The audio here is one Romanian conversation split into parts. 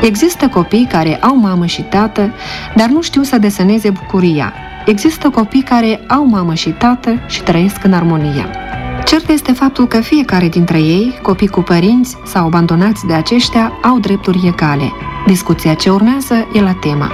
Există copii care au mamă și tată, dar nu știu să deseneze bucuria. Există copii care au mamă și tată și trăiesc în armonie. Cert este faptul că fiecare dintre ei, copii cu părinți sau abandonați de aceștia, au drepturi egale. Discuția ce urmează e la tema.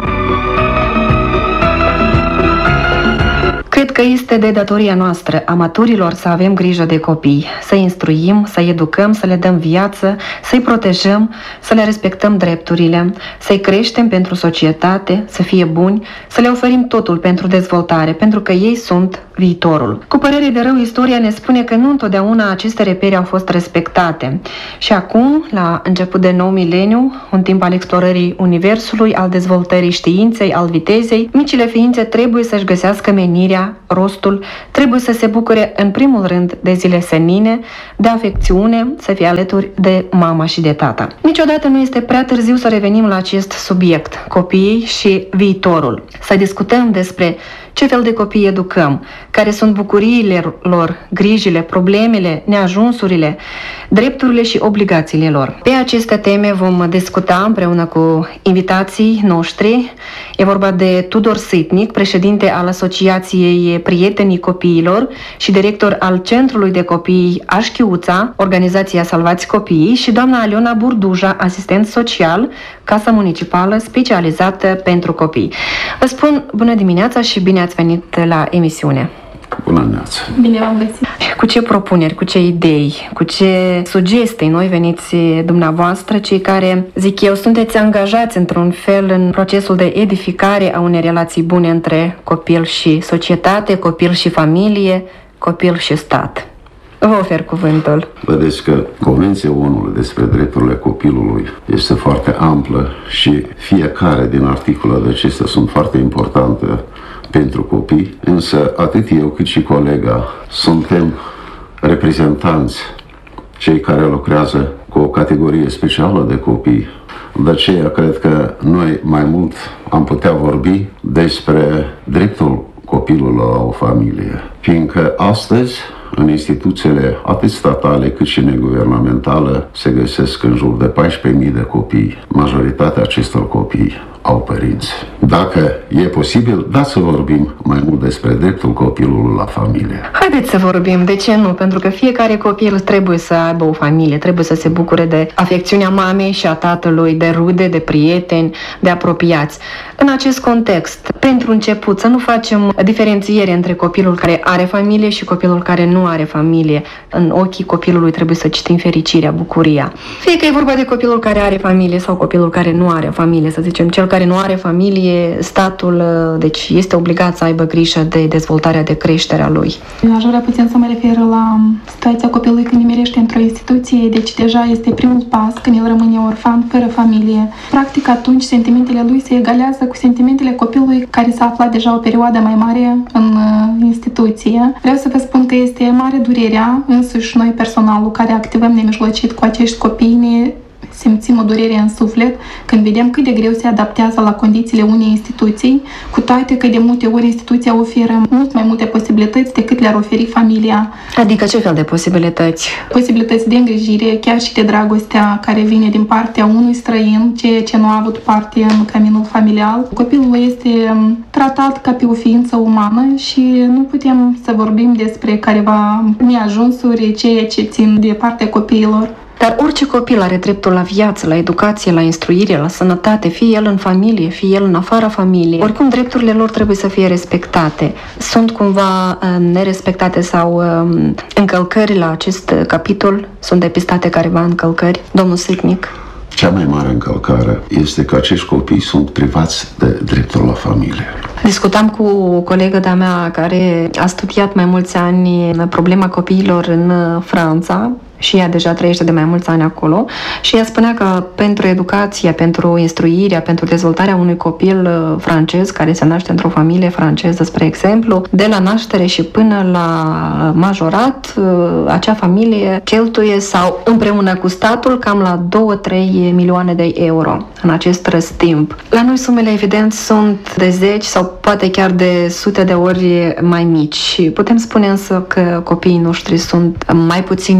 Cred că este de datoria noastră, a maturilor, să avem grijă de copii, să-i instruim, să-i educăm, să le dăm viață, să-i protejăm, să le respectăm drepturile, să-i creștem pentru societate, să fie buni, să le oferim totul pentru dezvoltare, pentru că ei sunt viitorul. Cu părere de rău, istoria ne spune că nu întotdeauna aceste repere au fost respectate. Și acum, la început de nou mileniu, un timp al explorării universului, al dezvoltării științei, al vitezei, micile ființe trebuie să-și găsească menirea, rostul, trebuie să se bucure în primul rând de zile senine, de afecțiune, să fie alături de mama și de tata. Niciodată nu este prea târziu să revenim la acest subiect, copiii și viitorul. Să discutăm despre ce fel de copii educăm, care sunt bucuriile lor, grijile, problemele, neajunsurile, drepturile și obligațiile lor. Pe aceste teme vom discuta împreună cu invitații noștri. E vorba de Tudor Sitnic, președinte al Asociației Prietenii Copiilor și director al Centrului de Copii Așchiuța, organizația Salvați Copiii, și doamna Aliona Burduja, asistent social, Casa Municipală specializată pentru copii. Vă spun bună dimineața și bine ați venit la emisiune. Bună dimineața! Bine v-am găsit! Cu ce propuneri, cu ce idei, cu ce sugestii noi veniți dumneavoastră, cei care, zic eu, sunteți angajați într-un fel în procesul de edificare a unei relații bune între copil și societate, copil și familie, copil și stat? Vă ofer cuvântul. Vedeți că Convenția ONU despre drepturile copilului este foarte amplă și fiecare din articolele acestea sunt foarte importante pentru copii, însă atât eu cât și colega suntem reprezentanți, cei care lucrează cu o categorie specială de copii. De aceea cred că noi mai mult am putea vorbi despre dreptul copilului la o familie, fiindcă astăzi în instituțiile atât statale cât și neguvernamentale se găsesc în jur de 14.000 de copii. Majoritatea acestor copii au părinți. Dacă e posibil, dați să vorbim mai mult despre dreptul copilului la familie. Haideți să vorbim, de ce nu? Pentru că fiecare copil trebuie să aibă o familie, trebuie să se bucure de afecțiunea mamei și a tatălui, de rude, de prieteni, de apropiați. În acest context, pentru început, să nu facem diferențiere între copilul care are familie și copilul care nu are familie. În ochii copilului trebuie să citim fericirea, bucuria. Fie că e vorba de copilul care are familie sau copilul care nu are familie, să zicem, cel care nu are familie, statul, deci este obligat să aibă grijă de dezvoltarea, de creșterea lui. Aș vrea puțin să mă refer la situația copilului când nimerește într-o instituție, deci deja este primul pas când el rămâne orfan, fără familie. Practic atunci sentimentele lui se egalează cu sentimentele copilului care s-a aflat deja o perioadă mai mare în instituție. Vreau să vă spun că este mare durerea, însuși noi personalul care activăm nemijlocit cu acești copii ne simțim o durere în suflet când vedem cât de greu se adaptează la condițiile unei instituții, cu toate că de multe ori instituția oferă mult mai multe posibilități decât le-ar oferi familia. Adică ce fel de posibilități? Posibilități de îngrijire, chiar și de dragostea care vine din partea unui străin, ceea ce nu a avut parte în căminul familial. Copilul este tratat ca pe o ființă umană și nu putem să vorbim despre careva neajunsuri, ceea ce țin de partea copiilor. Dar orice copil are dreptul la viață, la educație, la instruire, la sănătate, fie el în familie, fie el în afara familiei. Oricum, drepturile lor trebuie să fie respectate. Sunt cumva nerespectate sau încălcări la acest capitol? Sunt depistate careva încălcări? Domnul Sitnic? Cea mai mare încălcare este că acești copii sunt privați de dreptul la familie. Discutam cu o colegă de-a mea care a studiat mai mulți ani problema copiilor în Franța și ea deja trăiește de mai mulți ani acolo și ea spunea că pentru educația, pentru instruirea, pentru dezvoltarea unui copil francez care se naște într-o familie franceză, spre exemplu, de la naștere și până la majorat, acea familie cheltuie sau împreună cu statul cam la 2-3 milioane de euro în acest răstimp. La noi sumele evident sunt de 10 sau poate chiar de sute de ori mai mici. Putem spune însă că copiii noștri sunt mai puțin buni,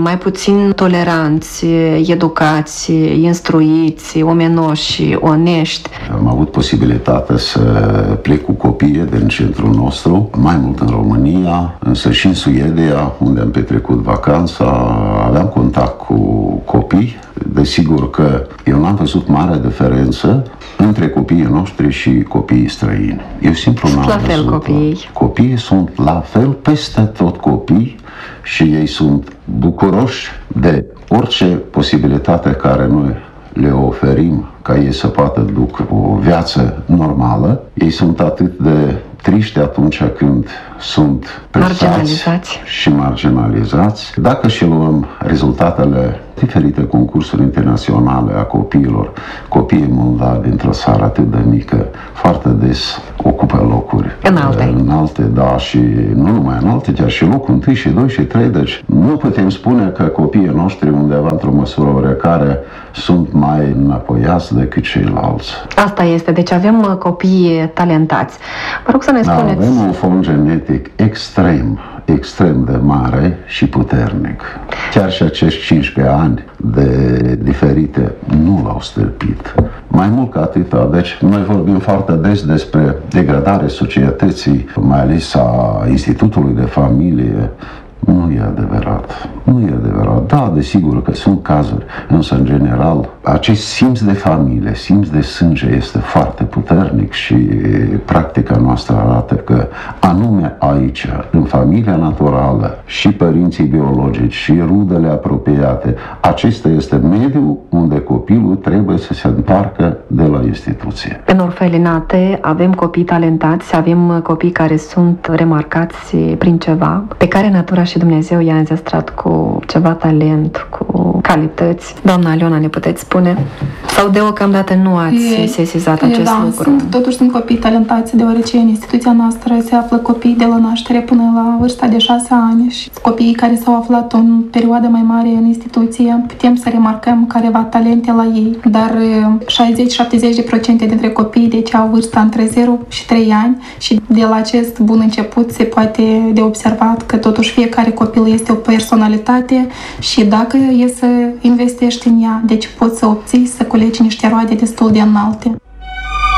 mai puțin toleranți, educați, instruiți, omenoși, onești. Am avut posibilitatea să plec cu copiii din centrul nostru, mai mult în România, însă și în Suedia, unde am petrecut vacanța, aveam contact cu copii. Desigur că eu n-am văzut mare diferență între copiii noștri și copiii străini. Eu simplu n-am la fel văzut. copiii. Copiii sunt la fel peste tot copii și ei sunt bucuroși de orice posibilitate care noi le oferim ca ei să poată duc o viață normală. Ei sunt atât de triști atunci când sunt marginalizați și marginalizați. Dacă și luăm rezultatele diferite concursuri internaționale a copiilor, copiii moldavi dintr-o țară atât de mică, foarte des ocupă locuri înalte, da, și nu numai înalte, chiar și locul 1 și 2 și 3, deci nu putem spune că copiii noștri undeva într-o măsură oarecare sunt mai înapoiați decât ceilalți. Asta este, deci avem copii talentați. Vă rog să ne spuneți... Avem un fond genetic extrem de mare și puternic. Chiar și acești 15 ani de diferite nu l-au stârpit. Mai mult ca atâta, deci noi vorbim foarte des despre degradarea societății, mai ales a Institutului de Familie. Nu e adevărat. Nu e adevărat. Da, desigur că sunt cazuri, însă, în general, acest simț de familie, simț de sânge este foarte puternic și practica noastră arată că anume aici, în familia naturală, și părinții biologici, și rudele apropiate, acesta este mediul unde copilul trebuie să se întoarcă de la instituție. În orfelinate avem copii talentați, avem copii care sunt remarcați prin ceva, pe care natura și Dumnezeu i-a înzestrat cu ceva talent, cu calități. Doamna Aliona, ne puteți spune? Sau deocamdată nu ați sesizat acest lucru? Totuși sunt copii talentați, deoarece în instituția noastră se află copii de la naștere până la vârsta de 6 ani și copiii care s-au aflat o perioadă mai mare în instituție, putem să remarcăm careva talente la ei, dar 60-70% dintre copii deci au vârsta între 0 și 3 ani și de la acest bun început se poate de observat că totuși fiecare copil este o personalitate și dacă e să investești în ea, deci poți să obții, să culegi niște roade destul de înalte.